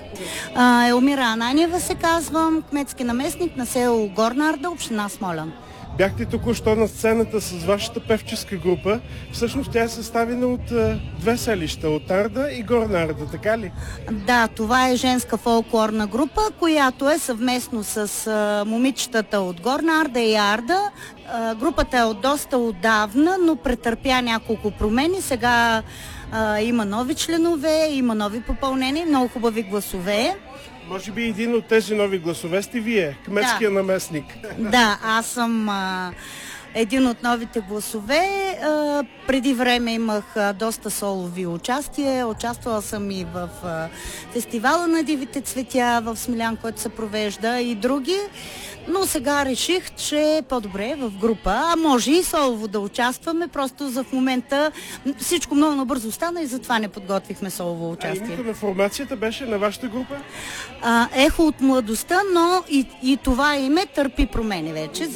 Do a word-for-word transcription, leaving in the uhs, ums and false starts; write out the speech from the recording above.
А, Елмира Ананиева се казвам, кметски наместник на село Горна Арда, община Смолян. Бяхте току-що на сцената с вашата певческа група. Всъщност тя е съставена от а, две селища, от Арда и Горна Арда, така ли? Да, това е женска фолклорна група, която е съвместно с а, момичетата от Горна Арда и Арда. А, групата е от доста отдавна, но претърпя няколко промени. Сега а, има нови членове, има нови попълнения, много хубави гласове. Може би един от тези нови гласове сте вие, кметския да. наместник. Да, аз съм а, един от новите гласове. А, преди време имах а, доста солови участия. Участвала съм и в а, фестивала на дивите цветя в Смилян, който се провежда, и други. Но сега реших, че е по-добре в група, а може и солово да участваме, просто за в момента всичко много набързо стана и затова не подготвихме солово участие. А името на формацията беше на вашата група? А, Ехо от младостта, но и, и това име търпи промени вече.